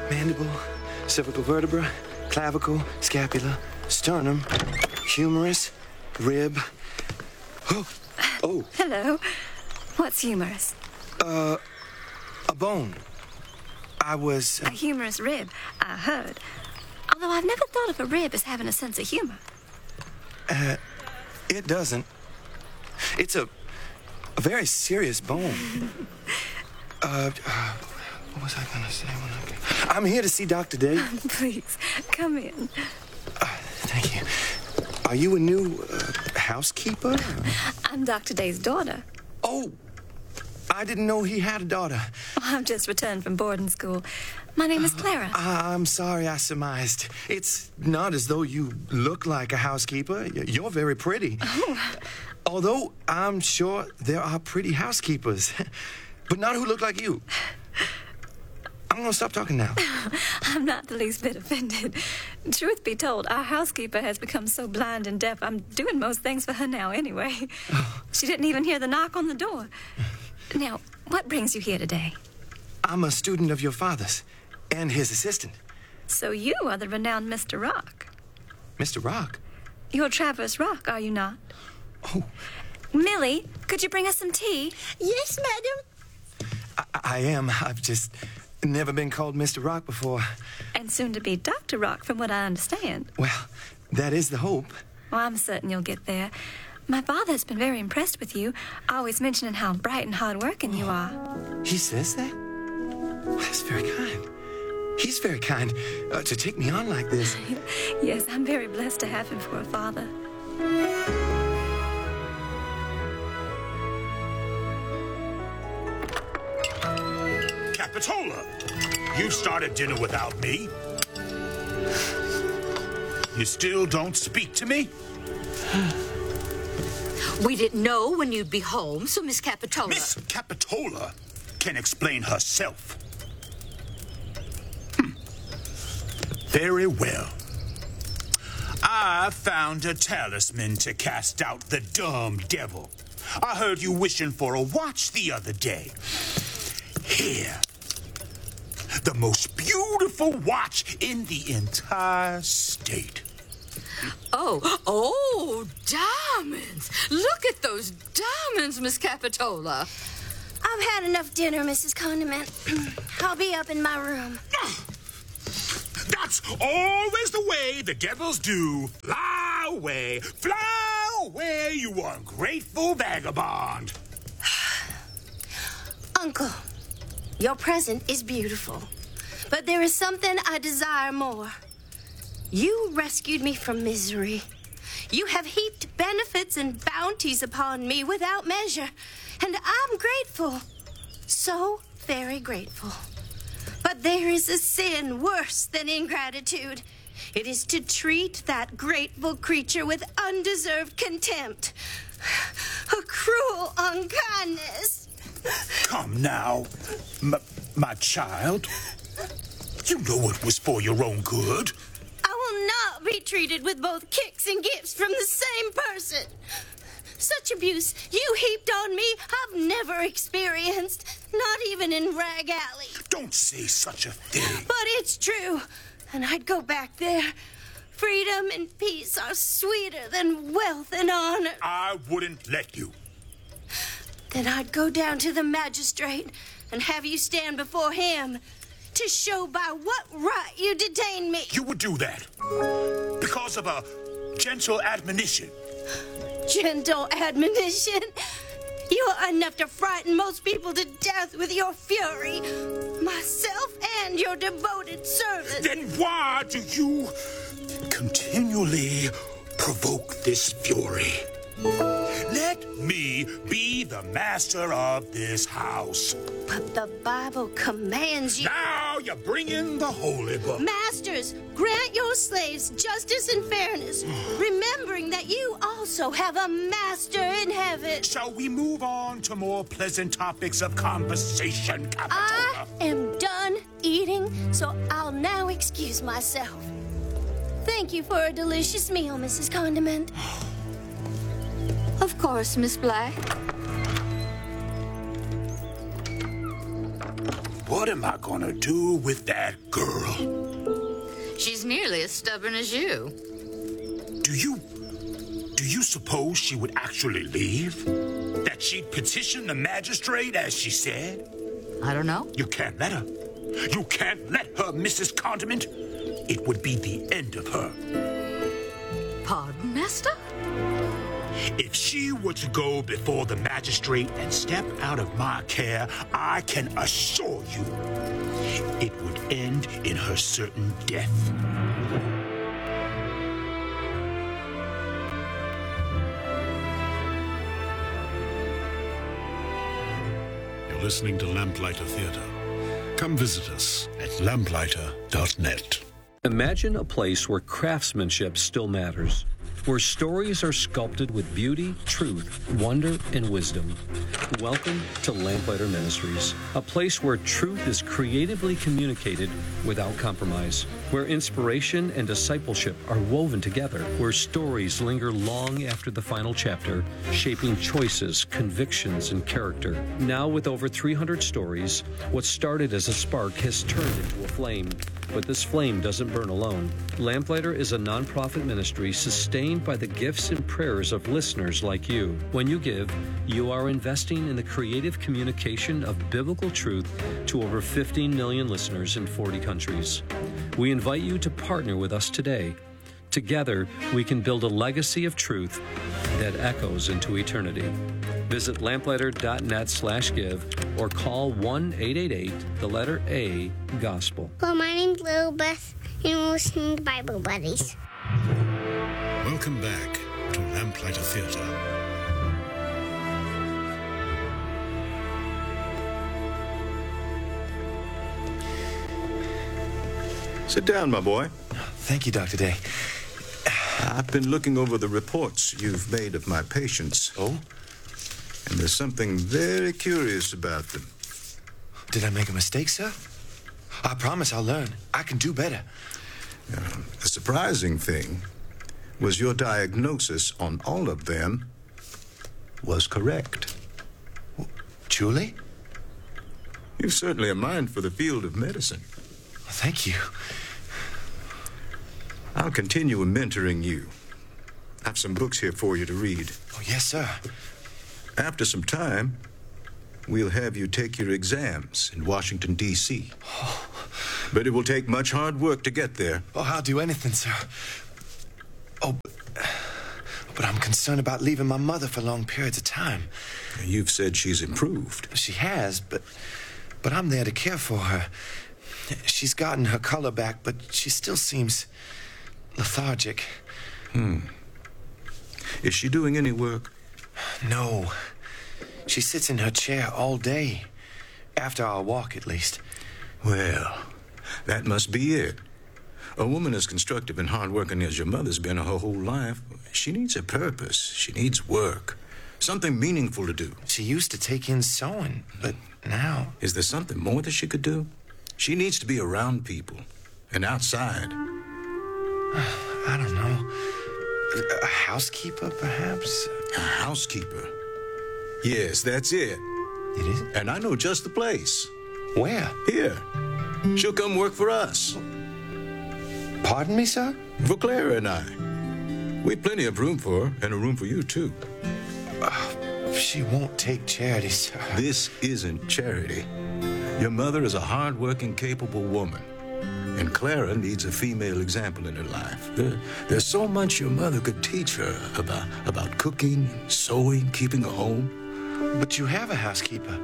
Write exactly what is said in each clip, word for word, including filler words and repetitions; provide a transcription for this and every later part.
mandible, cervical vertebra, clavicle, scapula, sternum, humerus, rib. Oh, oh. Hello. What's humerus? Uh, a bone. I was... Uh... A humerus rib, I heard. Although I've never thought of a rib as having a sense of humor. Uh, it doesn't. It's a, a very serious bone. uh, uh, what was I gonna say when I came? I'm here to see Doctor Day. Please, come in. Uh, thank you. Are you a new uh, housekeeper? I'm Doctor Day's daughter. Oh, I didn't know he had a daughter. Oh, I've just returned from boarding school. My name is Clara. Uh, I'm sorry I surmised. It's not as though you look like a housekeeper. You're very pretty. Oh. Although I'm sure there are pretty housekeepers, but not who look like you. I'm gonna stop talking now. I'm not the least bit offended. Truth be told, our housekeeper has become so blind and deaf, I'm doing most things for her now anyway. Oh. She didn't even hear the knock on the door. Now, what brings you here today? I'm a student of your father's and his assistant. So you are the renowned Mister Rock. Mister Rock? You're Traverse Rock, are you not? Oh. Millie, could you bring us some tea? Yes, madam. I, I am. I've just never been called Mister Rock before. And soon to be Doctor Rock, from what I understand. Well, that is the hope. Well, I'm certain you'll get there. My father has been very impressed with you, always mentioning how bright and hard-working you are. He says that? Well, that's very kind. He's very kind uh, to take me on like this. Yes, I'm very blessed to have him for a father. Capitola, you started dinner without me. You still don't speak to me? We didn't know when you'd be home, so Miss Capitola... Miss Capitola can explain herself. Hmm. Very well. I found a talisman to cast out the dumb devil. I heard you wishing for a watch the other day. Here. The most beautiful watch in the entire state. Oh, oh, diamonds. Look at those diamonds, Miss Capitola. I've had enough dinner, Missus Condiment. I'll be up in my room. That's always the way the devils do. Fly away, fly away, you ungrateful vagabond. Uncle, your present is beautiful, but there is something I desire more. You rescued me from misery. You have heaped benefits and bounties upon me without measure, and I'm grateful. So very grateful. But there is a sin worse than ingratitude. It is to treat that grateful creature with undeserved contempt. A cruel unkindness. Come now, m- my child. You know it was for your own good. I will not be treated with both kicks and gifts from the same person. Such abuse you heaped on me I've never experienced, not even in Rag Alley. Don't say such a thing. But it's true, and I'd go back there. Freedom and peace are sweeter than wealth and honor. I wouldn't let you. Then I'd go down to the magistrate and have you stand before him to show by what right you detained me. You would do that because of a gentle admonition. Gentle admonition? You are enough to frighten most people to death with your fury. Myself and your devoted servant. Then why do you continually provoke this fury? Let me be the master of this house. But the Bible commands you... Now you bring in the holy book. Masters, grant your slaves justice and fairness, remembering that you also have a master in heaven. Shall we move on to more pleasant topics of conversation, Capitola? I am done eating, so I'll now excuse myself. Thank you for a delicious meal, Missus Condiment. Of course, Miss Black. What What am I gonna do with that girl? She's nearly as stubborn as you. Do you... do you suppose she would actually leave? That she'd petition the magistrate, as she said? I don't know. You can't let her. You can't let her, Missus Condiment. It would be the end of her. Pardon, Master? If she were to go before the magistrate and step out of my care, I can assure you it would end in her certain death. You're listening to Lamplighter Theatre. Come visit us at lamplighter dot net. Imagine a place where craftsmanship still matters, where stories are sculpted with beauty, truth, wonder, and wisdom. Welcome to Lamplighter Ministries, a place where truth is creatively communicated without compromise, where inspiration and discipleship are woven together, where stories linger long after the final chapter, shaping choices, convictions, and character. Now with over three hundred stories, what started as a spark has turned into a flame. But this flame doesn't burn alone. Lamplighter is a nonprofit ministry sustained by the gifts and prayers of listeners like you. When you give, you are investing in the creative communication of biblical truth to over fifteen million listeners in forty countries. We invite you to partner with us today. Together, we can build a legacy of truth that echoes into eternity. Visit lamplighter dot net slash give or call one eight eight eight, the letter A, gospel. Well, my name's Lil Beth, and we're listening to Bible Buddies. Welcome back to Lamplighter Theatre. Sit down, my boy. Thank you, Doctor Day. I've been looking over the reports you've made of my patients. Oh? And there's something very curious about them. Did I make a mistake, sir? I promise I'll learn. I can do better. Uh, the surprising thing was your diagnosis on all of them was correct. Julie? You've certainly a mind for the field of medicine. Thank you. I'll continue mentoring you. I have some books here for you to read. Oh, yes, sir. After some time, we'll have you take your exams in Washington, D C Oh. But it will take much hard work to get there. Oh, I'll do anything, sir. Oh, but, but I'm concerned about leaving my mother for long periods of time. You've said she's improved. She has, but but I'm there to care for her. She's gotten her color back, but she still seems lethargic. Hmm. Is she doing any work? No. She sits in her chair all day. After our walk, at least. Well, that must be it. A woman as constructive and hardworking as your mother's been her whole life, she needs a purpose. She needs work. Something meaningful to do. She used to take in sewing, but now... Is there something more that she could do? She needs to be around people and outside. I don't know. A housekeeper, perhaps? A housekeeper? Yes, that's it. It is? And I know just the place. Where? Here. She'll come work for us. Pardon me, sir? For Clara and I. We've plenty of room for her, and a room for you, too. Uh, she won't take charity, sir. This isn't charity. Your mother is a hard-working, capable woman. And Clara needs a female example in her life. There, there's so much your mother could teach her about, about cooking, sewing, keeping a home. But you have a housekeeper.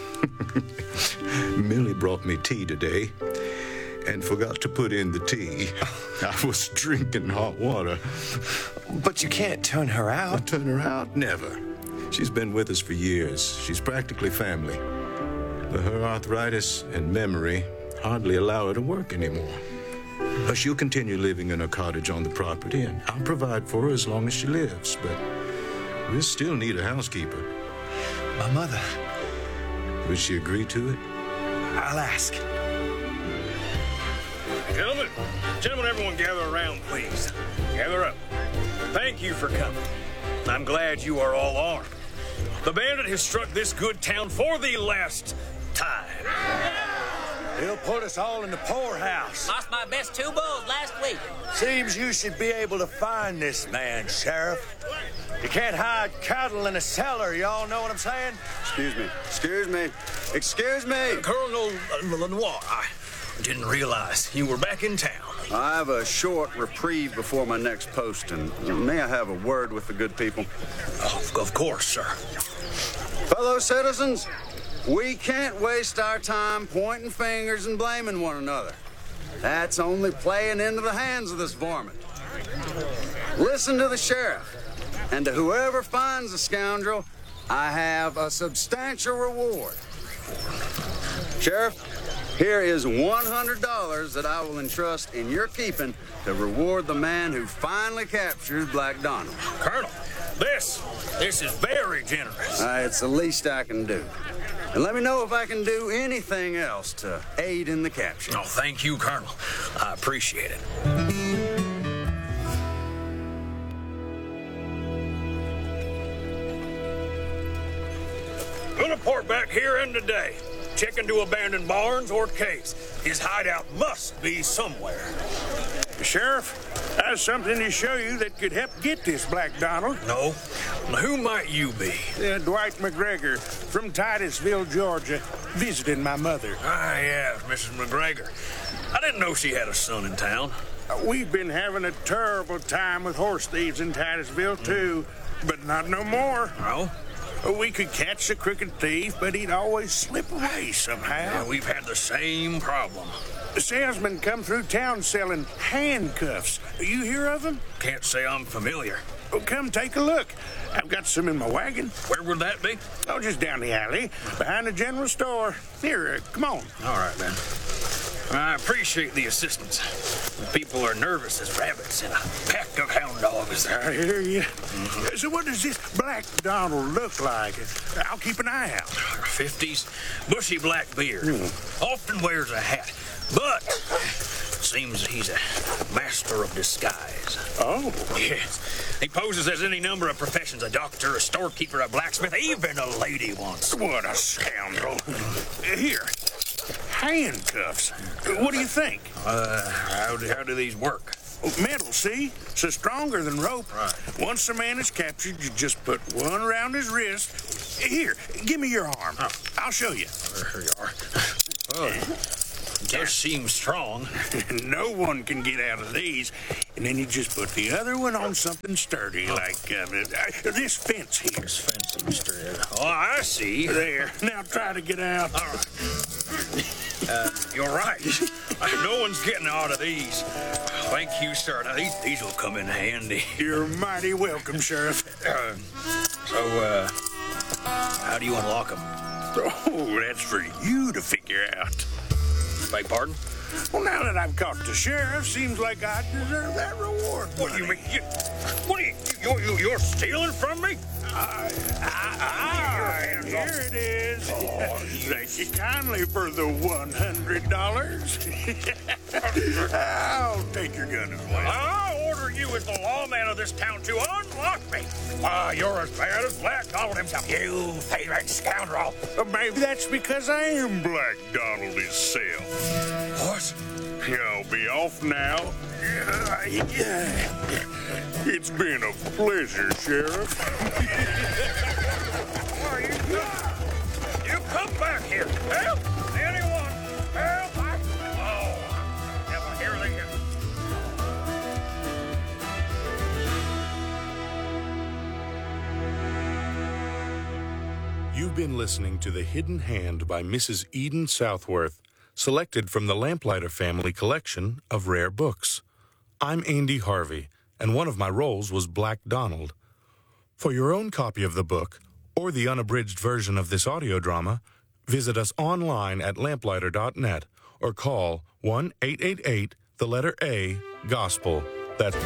Millie brought me tea today and forgot to put in the tea. I was drinking hot water. But you can't turn her out. I'll turn her out? Never. She's been with us for years. She's practically family. But her arthritis and memory hardly allow her to work anymore. But she'll continue living in her cottage on the property, and I'll provide for her as long as she lives. But we'll still need a housekeeper. My mother. Would she agree to it? I'll ask. Gentlemen, gentlemen, everyone gather around, please. Gather up. Thank you for coming. I'm glad you are all armed. The bandit has struck this good town for the last time. He'll put us all in the poorhouse. Lost my best two bulls last week. Seems you should be able to find this man, Sheriff. You can't hide cattle in a cellar, y'all know what I'm saying? Excuse me. Excuse me. Excuse me. Colonel Lenoir, I didn't realize you were back in town. I have a short reprieve before my next posting. May I have a word with the good people? Oh, of course, sir. Fellow citizens, we can't waste our time pointing fingers and blaming one another. That's only playing into the hands of this varmint. Listen to the sheriff, and to whoever finds the scoundrel, I have a substantial reward. Sheriff, here is one hundred dollars that I will entrust in your keeping to reward the man who finally captures Black Donald. Colonel, this, this is very generous. Uh, it's the least I can do. And let me know if I can do anything else to aid in the capture. Oh, thank you, Colonel. I appreciate it. Gonna port back here in today. Check into abandoned barns or caves. His hideout must be somewhere. Sheriff, I have something to show you that could help get this Black Donald. No? Who might you be? Uh, Dwight McGregor from Titusville, Georgia, visiting my mother. Ah, yeah, Missus McGregor. I didn't know she had a son in town. Uh, we've been having a terrible time with horse thieves in Titusville, too, but not no more. No? We could catch the crooked thief, but he'd always slip away somehow. Yeah, we've had the same problem. The salesman come through town selling handcuffs. You hear of them? Can't say I'm familiar. Oh, come take a look. I've got some in my wagon. Where would that be? Oh, just down the alley, behind the general store. Here, uh, come on. All right, then. I appreciate the assistance. The people are nervous as rabbits in a pack of hound dogs. I hear you. Mm-hmm. So what does this Black Donald look like? I'll keep an eye out. fifties, bushy black beard. Mm. Often wears a hat. But seems he's a master of disguise. Oh? Yes. He poses as any number of professions. A doctor, a storekeeper, a blacksmith, even a lady once. What a scoundrel. Here. Handcuffs. What do you think? Uh, how do, how do these work? Oh, metal, see? So stronger than rope. Right. Once a man is captured, you just put one around his wrist. Here, give me your arm. Oh. I'll show you. There you are. Oh, it does seem strong. No one can get out of these. And then you just put the other one on something sturdy, oh. like uh, this fence here. This fence is sturdy. Oh, I see. There. Now try to get out. All right. Uh, you're right. No one's getting out of these. Thank you, sir. Now, these, these will come in handy. You're mighty welcome, Sheriff. Uh, so, uh, how do you unlock them? Oh, that's for you to figure out. Beg pardon? Well, now that I've caught the sheriff, seems like I deserve that reward. What do you mean? You, what are you, you, you, you're stealing from me? I, I, I, here it is. Oh, thank you kindly for the one hundred dollars. I'll take your gun away. I order you as the lawman of this town to unlock me. Ah, uh, you're as bad as Black Donald himself, you thieving scoundrel. Uh, maybe that's because I am Black Donald himself. What? I'll be off now. It's been a pleasure, Sheriff. Where are you? You come back here. Help! Anyone? Help! I... Oh, never hear the end. You've been listening to The Hidden Hand by Missus Eden Southworth, selected from the Lamplighter Family collection of rare books. I'm Andy Harvey, and one of my roles was Black Donald. For your own copy of the book, or the unabridged version of this audio drama, visit us online at lamplighter dot net or call one eight eight eight, the letter A, Gospel. That's...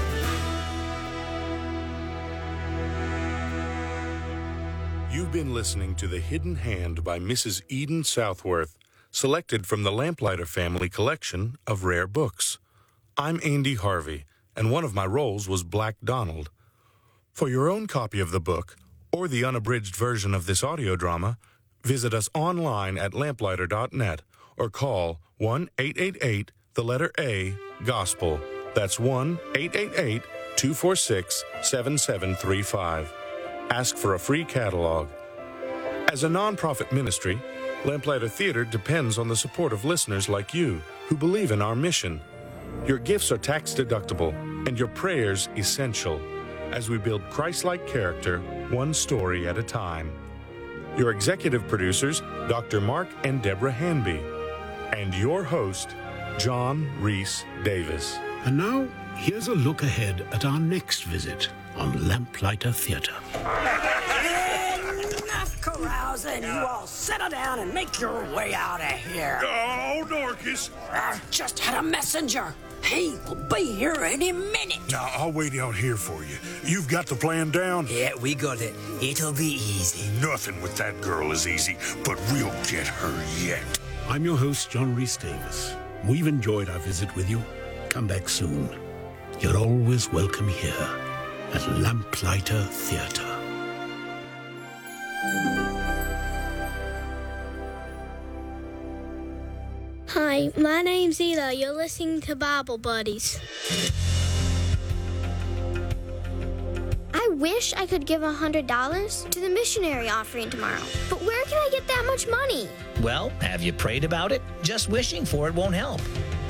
You've been listening to The Hidden Hand by Missus Eden Southworth, selected from the Lamplighter Family collection of rare books. I'm Andy Harvey, and one of my roles was Black Donald. For your own copy of the book, or the unabridged version of this audio drama, visit us online at lamplighter dot net or call one eight eight eight, the letter A, GOSPEL. That's one eight eight eight, two four six, seven seven three five. Ask for a free catalog. As a nonprofit ministry, Lamplighter Theater depends on the support of listeners like you who believe in our mission. Your gifts are tax-deductible and your prayers essential as we build Christ-like character one story at a time. Your executive producers, Doctor Mark and Deborah Hanby, and your host, John Reese Davis. And now, here's a look ahead at our next visit on Lamplighter Theater. Enough carousing. You all settle down and make your way out of here. Oh, Dorcas. I've just had a messenger. He will be here any minute. Now, I'll wait out here for you. You've got the plan down? Yeah, we got it. It'll be easy. Nothing with that girl is easy, but we'll get her yet. I'm your host, John Reese Davis. We've enjoyed our visit with you. Come back soon. You're always welcome here at Lamplighter Theater. Hi, my name's Ela. You're listening to Bible Buddies. I wish I could give one hundred dollars to the missionary offering tomorrow. But where can I get that much money? Well, have you prayed about it? Just wishing for it won't help.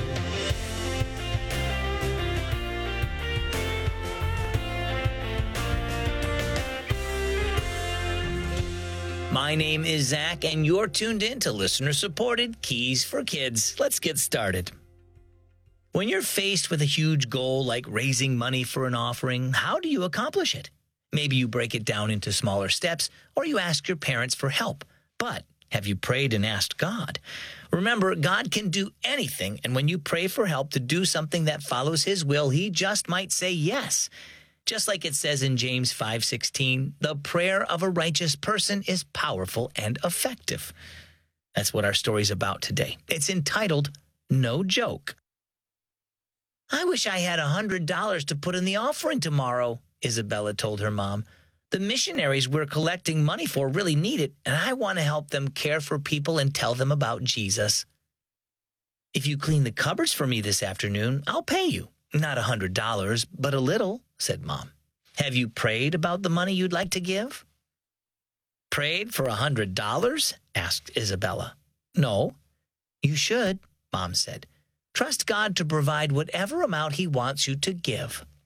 My name is Zach, and you're tuned in to listener-supported Keys for Kids. Let's get started. When you're faced with a huge goal like raising money for an offering, how do you accomplish it? Maybe you break it down into smaller steps, or you ask your parents for help. But have you prayed and asked God? Remember, God can do anything, and when you pray for help to do something that follows His will, He just might say yes. Just like it says in James five sixteen, the prayer of a righteous person is powerful and effective. That's what our story's about today. It's entitled, No Joke. I wish I had one hundred dollars to put in the offering tomorrow, Isabella told her mom. The missionaries we're collecting money for really need it, and I want to help them care for people and tell them about Jesus. If you clean the cupboards for me this afternoon, I'll pay you. Not one hundred dollars, but a little, said Mom. Have you prayed about the money you'd like to give? Prayed for one hundred dollars? Asked Isabella. No. You should, Mom said. Trust God to provide whatever amount He wants you to give.